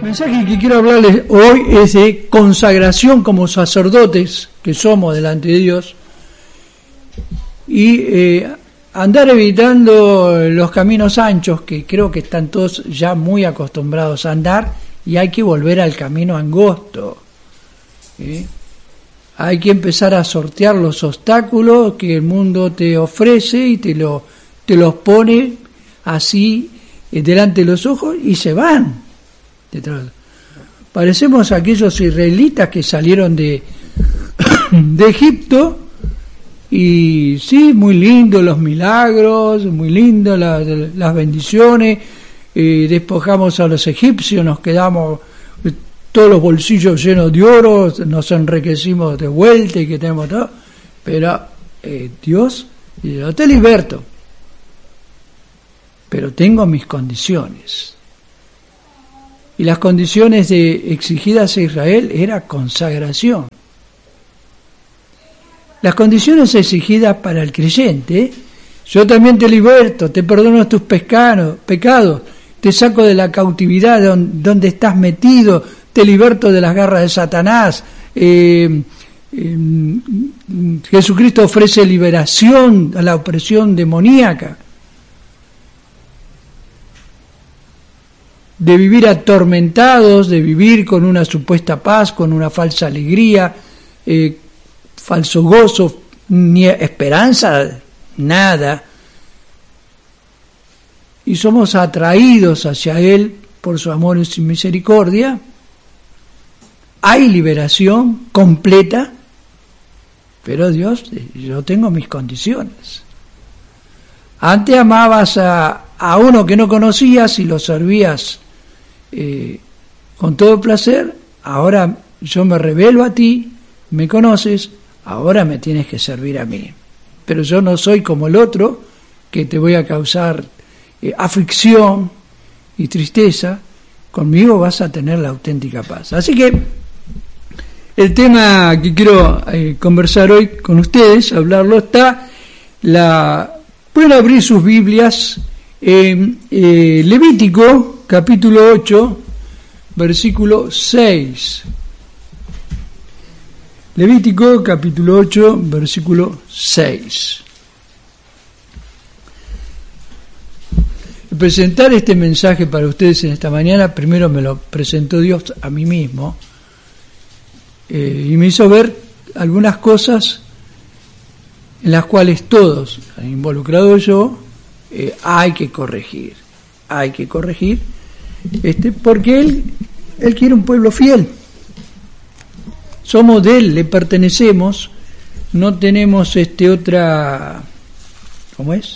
El mensaje que quiero hablarles hoy es de consagración como sacerdotes que somos delante de Dios y andar evitando los caminos anchos, que creo que están todos ya muy acostumbrados a andar, y hay que volver al camino angosto. Hay que empezar a sortear los obstáculos que el mundo te ofrece y te los pone así delante de los ojos y se van. Parecemos aquellos israelitas que salieron de Egipto, y sí, muy lindo los milagros, muy lindo las bendiciones, despojamos a los egipcios, nos quedamos todos los bolsillos llenos de oro, nos enriquecimos de vuelta y que tenemos todo, pero Dios, yo te liberto, pero tengo mis condiciones. Y las condiciones exigidas a Israel era consagración. Las condiciones exigidas para el creyente: yo también te liberto, te perdono tus pecados, te saco de la cautividad donde estás metido, te liberto de las garras de Satanás. Jesucristo ofrece liberación a la opresión demoníaca. De vivir atormentados, de vivir con una supuesta paz, con una falsa alegría, falso gozo, ni esperanza, nada. Y somos atraídos hacia Él por su amor y su misericordia. Hay liberación completa, pero Dios, yo tengo mis condiciones. Antes amabas a uno que no conocías y lo servías con todo placer. Ahora yo me revelo a ti, me conoces, ahora me tienes que servir a mí. Pero yo no soy como el otro, que te voy a causar aflicción y tristeza. Conmigo vas a tener la auténtica paz. Así que el tema que quiero conversar hoy con ustedes, hablarlo, está pueden abrir sus Biblias en Levítico capítulo 8, versículo 6. Levítico capítulo 8, versículo 6. Al presentar este mensaje para ustedes en esta mañana, primero me lo presentó Dios a mí mismo, y me hizo ver algunas cosas en las cuales todos, involucrado yo, hay que corregir, porque Él quiere un pueblo fiel. Somos de Él, le pertenecemos, no tenemos otra, ¿cómo es?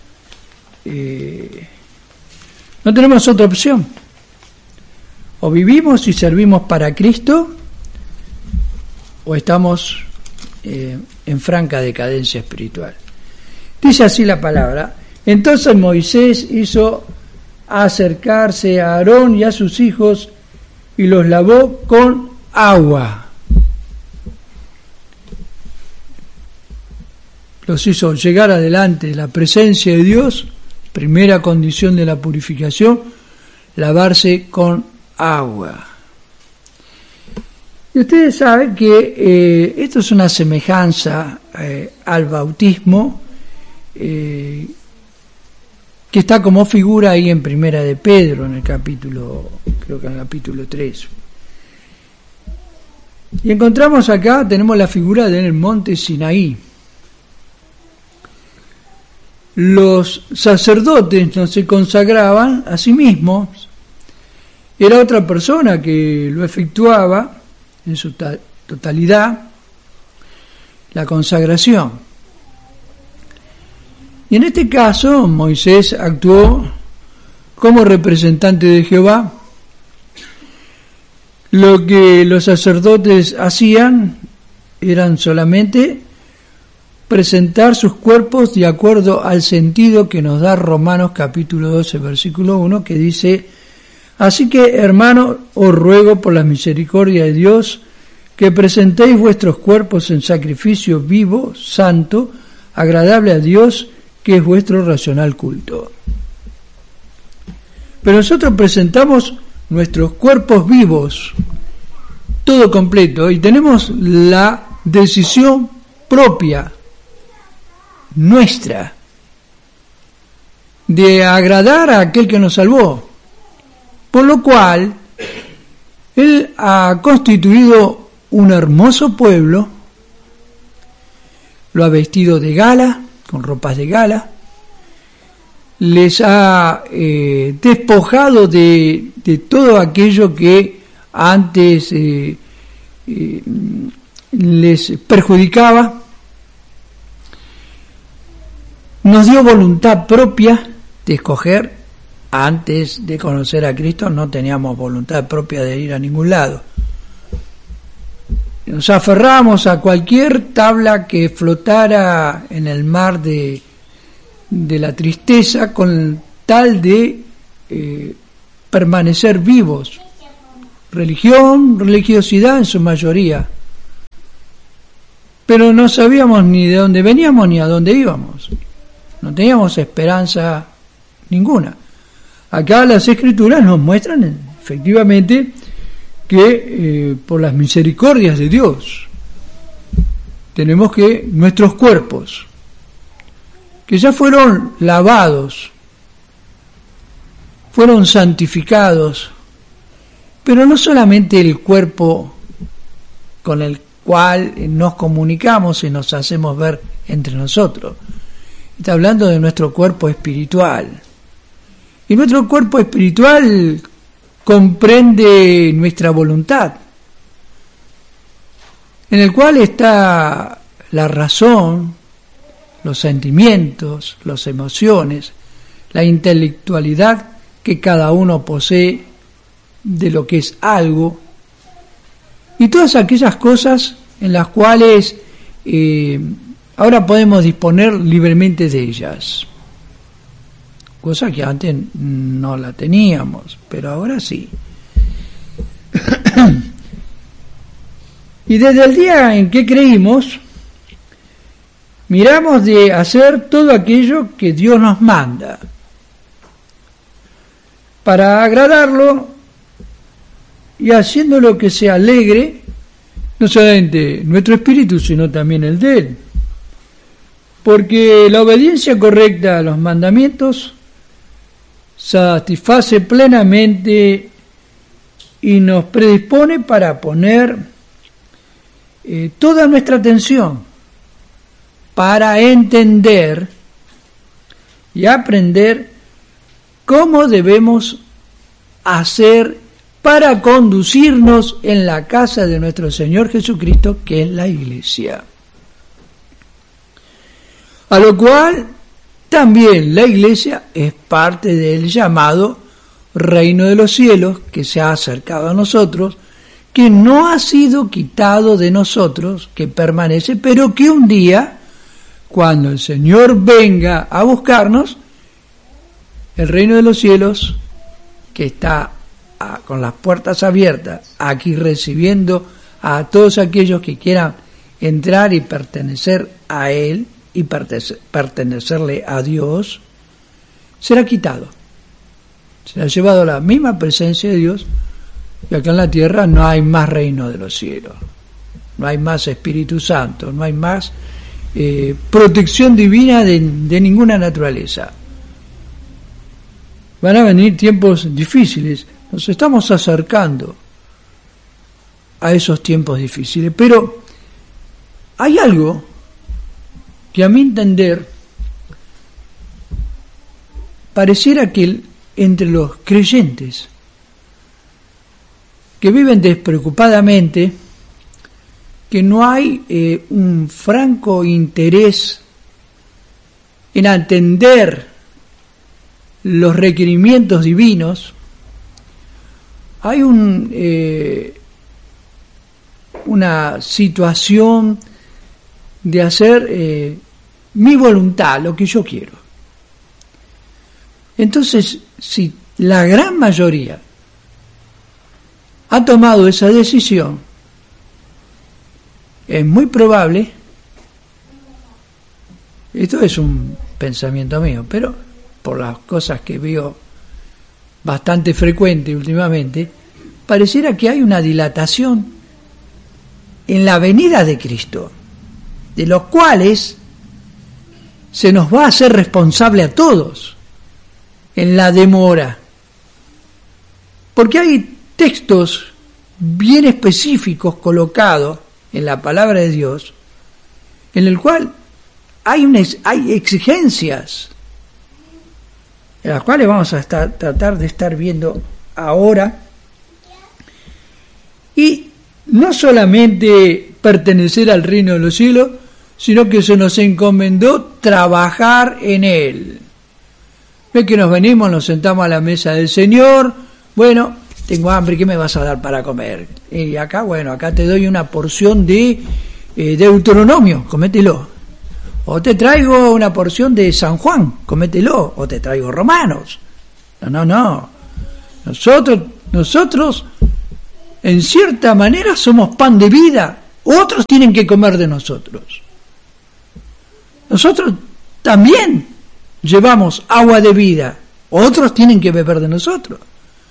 No tenemos otra opción. O vivimos y servimos para Cristo, o estamos en franca decadencia espiritual. Dice así la palabra: entonces Moisés hizo acercarse a Aarón y a sus hijos y los lavó con agua. Los hizo llegar adelante de la presencia de Dios. Primera condición de la purificación: lavarse con agua. Y ustedes saben que esto es una semejanza al bautismo, que está como figura ahí en Primera de Pedro, en el capítulo, creo que en el capítulo 3. Y encontramos acá, tenemos la figura del monte Sinaí. Los sacerdotes no se consagraban a sí mismos, era otra persona que lo efectuaba en su totalidad, la consagración. Y en este caso Moisés actuó como representante de Jehová. Lo que los sacerdotes hacían eran solamente presentar sus cuerpos de acuerdo al sentido que nos da Romanos capítulo 12, versículo 1, que dice: así que, hermanos, os ruego por la misericordia de Dios que presentéis vuestros cuerpos en sacrificio vivo, santo, agradable a Dios, que es vuestro racional culto. Pero nosotros presentamos nuestros cuerpos vivos, todo completo, y tenemos la decisión propia, nuestra, de agradar a aquel que nos salvó, por lo cual Él ha constituido un hermoso pueblo, lo ha vestido de gala, con ropas de gala, les ha despojado de todo aquello que antes les perjudicaba, nos dio voluntad propia de escoger. Antes de conocer a Cristo no teníamos voluntad propia de ir a ningún lado. Nos aferramos a cualquier tabla que flotara en el mar de la tristeza con tal de permanecer vivos. Religión, religiosidad en su mayoría. Pero no sabíamos ni de dónde veníamos ni a dónde íbamos. No teníamos esperanza ninguna. Acá las Escrituras nos muestran efectivamente que por las misericordias de Dios tenemos que nuestros cuerpos, que ya fueron lavados, fueron santificados, pero no solamente el cuerpo con el cual nos comunicamos y nos hacemos ver entre nosotros, está hablando de nuestro cuerpo espiritual. Y nuestro cuerpo espiritual comprende nuestra voluntad, en el cual está la razón, los sentimientos, las emociones, la intelectualidad que cada uno posee de lo que es algo, y todas aquellas cosas en las cuales ahora podemos disponer libremente de ellas. Cosa que antes no la teníamos, pero ahora sí. Y desde el día en que creímos, miramos de hacer todo aquello que Dios nos manda, para agradarlo y haciendo lo que se alegre, no solamente nuestro espíritu, sino también el de Él. Porque la obediencia correcta a los mandamientos satisface plenamente y nos predispone para poner toda nuestra atención para entender y aprender cómo debemos hacer para conducirnos en la casa de nuestro Señor Jesucristo, que es la Iglesia. A lo cual también la Iglesia es parte del llamado reino de los cielos que se ha acercado a nosotros, que no ha sido quitado de nosotros, que permanece, pero que un día, cuando el Señor venga a buscarnos, el reino de los cielos, que está con las puertas abiertas, aquí recibiendo a todos aquellos que quieran entrar y pertenecer a Él, y pertenecerle a Dios, será quitado. Será llevado a la misma presencia de Dios, y acá en la tierra no hay más reino de los cielos, no hay más Espíritu Santo, no hay más protección divina de ninguna naturaleza. Van a venir tiempos difíciles, nos estamos acercando a esos tiempos difíciles, pero hay algo que a mi entender pareciera que entre los creyentes que viven despreocupadamente, que no hay un franco interés en atender los requerimientos divinos, hay una situación de hacer mi voluntad, lo que yo quiero. Entonces, si la gran mayoría ha tomado esa decisión, es muy probable, esto es un pensamiento mío, pero por las cosas que veo bastante frecuente últimamente, pareciera que hay una dilatación en la venida de Cristo, de los cuales se nos va a hacer responsable a todos en la demora. Porque hay textos bien específicos colocados en la palabra de Dios, en el cual hay exigencias, en las cuales vamos a tratar de estar viendo ahora, y no solamente pertenecer al reino de los cielos, sino que se nos encomendó trabajar en él. Ve que nos venimos, nos sentamos a la mesa del Señor, bueno, tengo hambre, ¿qué me vas a dar para comer? Y acá, bueno, acá te doy una porción de Deuteronomio, comételo. O te traigo una porción de San Juan, comételo. O te traigo Romanos. No. Nosotros, en cierta manera, somos pan de vida. Otros tienen que comer de nosotros. Nosotros también llevamos agua de vida. Otros tienen que beber de nosotros.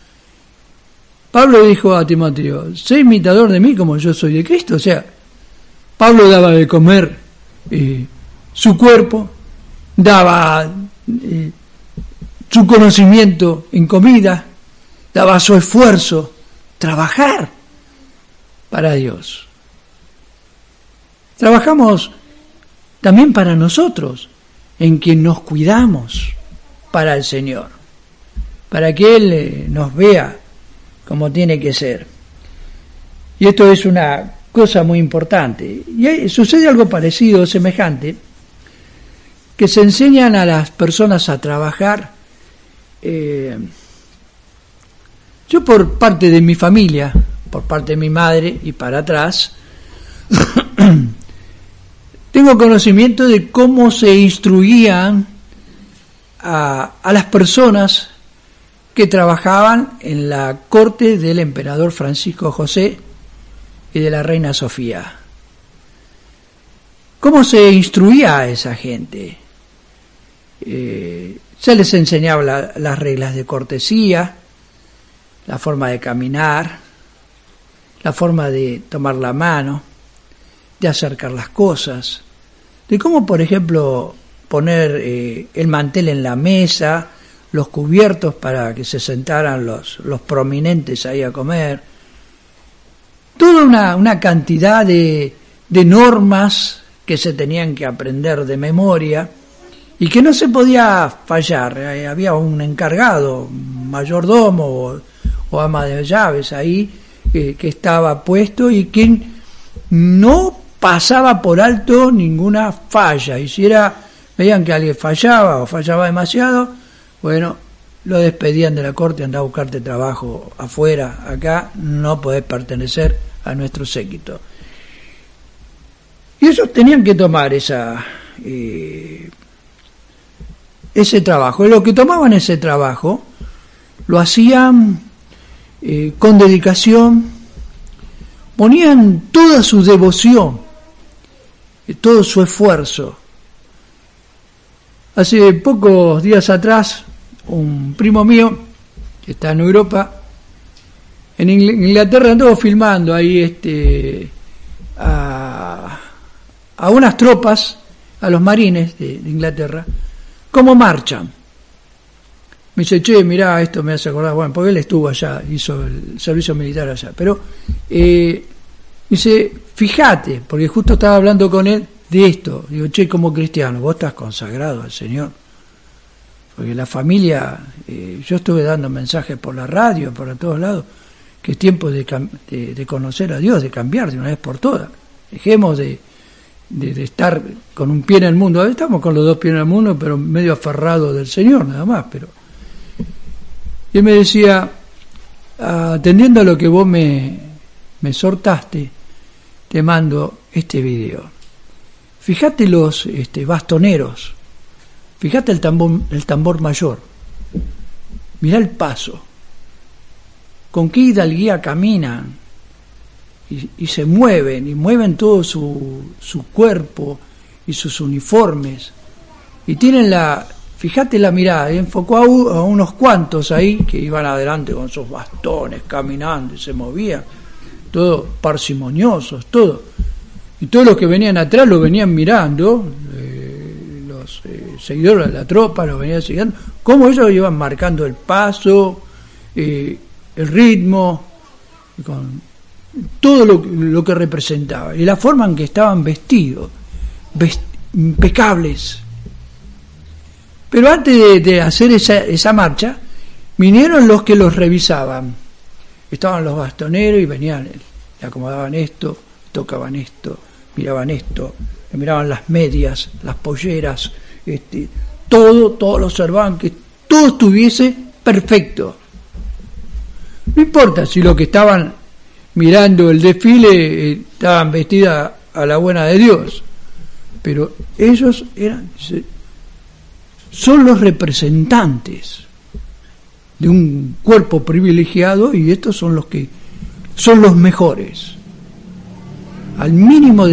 Pablo dijo a Timoteo, sé imitador de mí como yo soy de Cristo. O sea, Pablo daba de comer su cuerpo, daba su conocimiento en comida, daba su esfuerzo, trabajar para Dios. Trabajamos también para nosotros, en que nos cuidamos para el Señor, para que Él nos vea como tiene que ser. Y esto es una cosa muy importante. Y sucede algo parecido, semejante, que se enseñan a las personas a trabajar. Yo por parte de mi familia, por parte de mi madre y para atrás, tengo conocimiento de cómo se instruían a las personas que trabajaban en la corte del emperador Francisco José y de la reina Sofía. ¿Cómo se instruía a esa gente? Se les enseñaba las reglas de cortesía, la forma de caminar, la forma de tomar la mano, de acercar las cosas, de cómo, por ejemplo, poner el mantel en la mesa, los cubiertos para que se sentaran los prominentes ahí a comer. Toda una cantidad de normas que se tenían que aprender de memoria y que no se podía fallar. Había un encargado, un mayordomo o ama de llaves ahí que estaba puesto y que no pasaba por alto ninguna falla. Y si veían que alguien fallaba o fallaba demasiado, bueno, lo despedían de la corte, andá a buscarte trabajo afuera, acá no podés pertenecer a nuestro séquito. Y ellos tenían que tomar ese trabajo. Y los que tomaban ese trabajo lo hacían con dedicación, ponían toda su devoción, todo su esfuerzo. Hace pocos días atrás, un primo mío, que está en Europa, en Inglaterra, andó filmando ahí a unas tropas, a los marines de Inglaterra, cómo marchan. Me dice, che, mirá, esto me hace acordar, bueno, porque él estuvo allá, hizo el servicio militar allá, pero dice, fíjate, porque justo estaba hablando con él de esto. Digo, che, como cristiano, vos estás consagrado al Señor. Porque la familia, yo estuve dando mensajes por la radio, por todos lados, que es tiempo de conocer a Dios, de cambiar de una vez por todas. Dejemos de estar con un pie en el mundo. Estamos con los dos pies en el mundo, pero medio aferrados del Señor, nada más. Y él me decía, atendiendo a lo que vos me exhortaste, te mando este video. Fíjate los bastoneros, fíjate el tambor mayor, mirá el paso, con qué hidalguía caminan y se mueven, y mueven todo su cuerpo y sus uniformes, y tienen la fíjate la mirada, enfocó a unos cuantos ahí que iban adelante con sus bastones, caminando y se movían, todos parsimoniosos, todo. Y todos los que venían atrás lo venían mirando, los seguidores de la tropa lo venían siguiendo, cómo ellos iban marcando el paso, el ritmo, con todo lo que representaba, y la forma en que estaban vestidos, impecables. Pero antes de hacer esa marcha, vinieron los que los revisaban. Estaban los bastoneros y venían, le acomodaban esto, tocaban esto, miraban esto, le miraban las medias, las polleras, todo lo observaban, que todo estuviese perfecto. No importa si los que estaban mirando el desfile estaban vestidas a la buena de Dios, pero ellos son los representantes de un cuerpo privilegiado, y estos son los que son los mejores. Al mínimo